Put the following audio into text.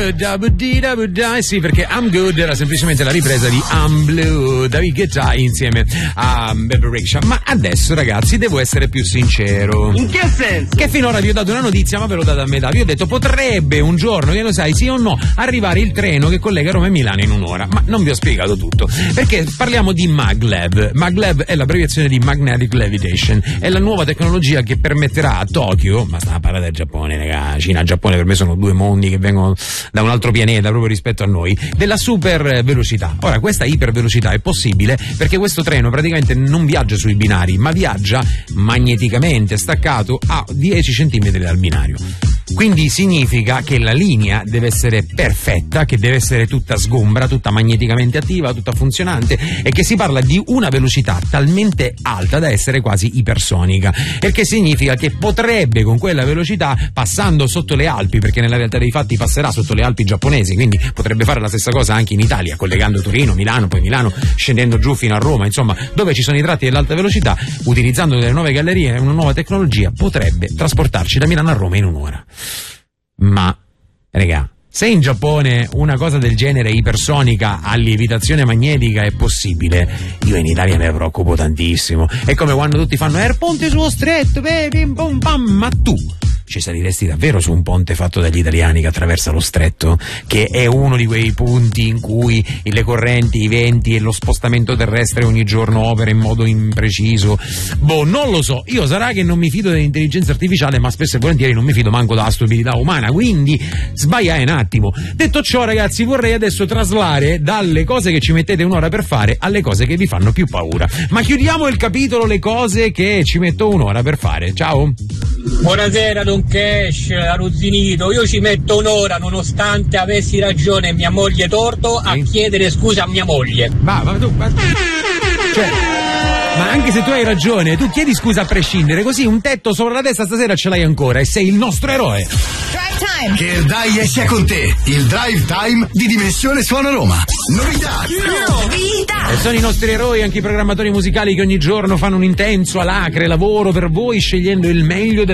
Sì, perché I'm Good era semplicemente la ripresa di I'm Blue, David Guetta insieme a Bebe Rexha. Ma adesso, ragazzi, devo essere più sincero. In che senso? Che finora vi ho dato una notizia, ma ve l'ho data a metà. Vi ho detto potrebbe un giorno, che lo sai, sì o no, arrivare il treno che collega Roma e Milano in un'ora. Ma non vi ho spiegato tutto, perché parliamo di Maglev. Maglev è l'abbreviazione di Magnetic Levitation, è la nuova tecnologia che permetterà a Tokyo, ma sta a parlare del Giappone, raga, Cina e Giappone per me sono due mondi che vengono da un altro pianeta proprio rispetto a noi, della super velocità. Ora, questa ipervelocità è possibile perché questo treno praticamente non viaggia sui binari, ma viaggia magneticamente staccato a 10 centimetri dal binario. Quindi significa che la linea deve essere perfetta, che deve essere tutta sgombra, tutta magneticamente attiva, tutta funzionante, e che si parla di una velocità talmente alta da essere quasi ipersonica, il che significa che potrebbe con quella velocità, passando sotto le Alpi, perché nella realtà dei fatti passerà sotto le Alpi giapponesi, quindi potrebbe fare la stessa cosa anche in Italia, collegando Torino, Milano, poi Milano scendendo giù fino a Roma, insomma dove ci sono i tratti dell'alta velocità, utilizzando delle nuove gallerie e una nuova tecnologia potrebbe trasportarci da Milano a Roma in un'ora. Ma, regà, se in Giappone una cosa del genere ipersonica a lievitazione magnetica è possibile, io in Italia me ne preoccupo tantissimo. È come quando tutti fanno ponte sullo stretto, bim bum pam, ma tu ci saliresti davvero su un ponte fatto dagli italiani che attraversa lo stretto, che è uno di quei punti in cui le correnti, i venti e lo spostamento terrestre ogni giorno opera in modo impreciso? Boh, non lo so, io sarà che non mi fido dell'intelligenza artificiale, ma spesso e volentieri non mi fido manco della stupidità umana, quindi sbagliai un attimo. Detto ciò, ragazzi, vorrei adesso traslare dalle cose che ci mettete un'ora per fare alle cose che vi fanno più paura. Ma chiudiamo il capitolo le cose che ci metto un'ora per fare. Ciao! Buonasera Don Cash, arrozzinito. Io ci metto un'ora, nonostante avessi ragione e mia moglie torto, a chiedere scusa a mia moglie. Ma tu, cioè, ma anche se tu hai ragione, tu chiedi scusa a prescindere, così un tetto sopra la testa stasera ce l'hai ancora e sei il nostro eroe. Drive Time. Che il Dai sia con te, il Drive Time di Dimensione Suona Roma. Novità. E sono i nostri eroi anche i programmatori musicali che ogni giorno fanno un intenso, alacre lavoro per voi, scegliendo il meglio